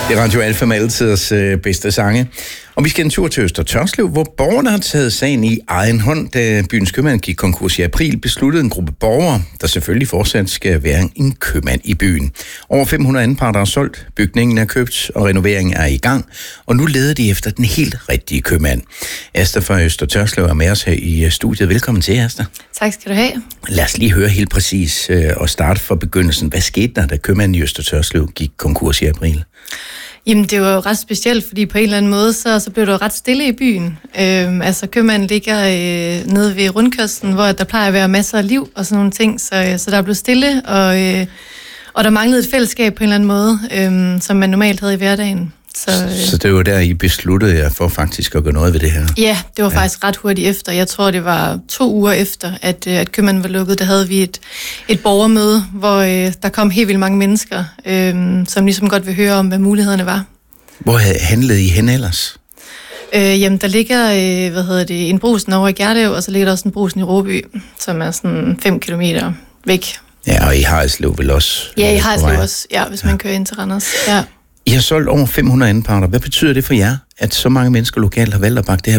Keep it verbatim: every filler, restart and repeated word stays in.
Det er Radio Alfa med altiders øh, bedste sange. Og vi skal en tur til Øster Tørslev, hvor borgerne har taget sagen i egen hånd. Da byens købmand gik konkurs i april, besluttede en gruppe borgere, der selvfølgelig fortsat skal være en købmand i byen. Over fem hundrede anparter er solgt, bygningen er købt, og renoveringen er i gang. Og nu leder de efter den helt rigtige købmand. Asta fra Øster Tørslev er med os her i studiet. Velkommen til, Asta. Tak skal du have. Lad os lige høre helt præcis øh, og starte fra begyndelsen. Hvad skete der, da købmanden i Øster Tørslev gik konkurs i april? Jamen, det var jo ret specielt, fordi på en eller anden måde, så, så blev det jo ret stille i byen. Øhm, altså, købmanden ligger øh, nede ved rundkørslen, hvor der plejer at være masser af liv og sådan nogle ting, så, så der blev stille, og, øh, og der manglede et fællesskab på en eller anden måde, øh, som man normalt havde i hverdagen. Så, øh, så det var der, I besluttede jer for faktisk at gøre noget ved det her? Ja, det var ja. faktisk ret hurtigt efter. Jeg tror, det var to uger efter, at, at købmanden var lukket. Der havde vi et, et borgermøde, hvor øh, der kom helt vildt mange mennesker, øh, som ligesom godt vil høre om, hvad mulighederne var. Hvor handlede I hen ellers? Øh, jamen, der ligger øh, hvad hedder det, en brusen over i Gjerlev, og så ligger der også en brusen i Råby, som er sådan fem kilometer væk. Ja, og i Harreslev vel også? Ja, i Harreslev også, ja, hvis ja. man kører ind til Randers. Ja. I har solgt over fem hundrede anparter. Hvad betyder det for jer, at så mange mennesker lokalt har valgt at bakke det her